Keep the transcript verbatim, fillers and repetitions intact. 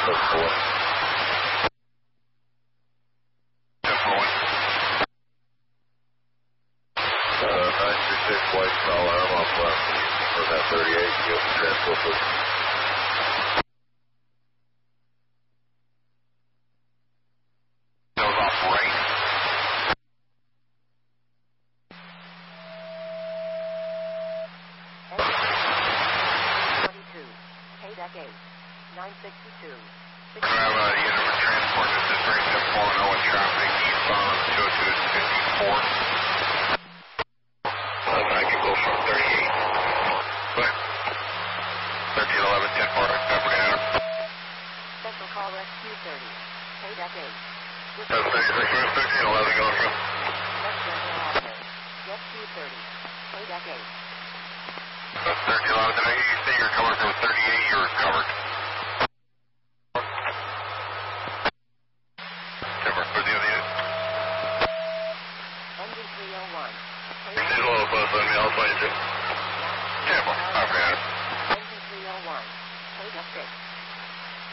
nine sixty-two. I have a unit for transport. This is three seven four one zero in traffic eastbound two oh two fifty-four. Uh, I can go from thirty-eight. But thirteen eleven ten four, Pepper down. Central call rescue thirty. K deck eight. That's thirty-six, thirteen eleven going from. Rescue thirty. K deck eight. That's thirteen eleven. Did I hear you say you're coming from thirty-eight? You're covered. Engine three oh one. She's a little close on me, I'll find you.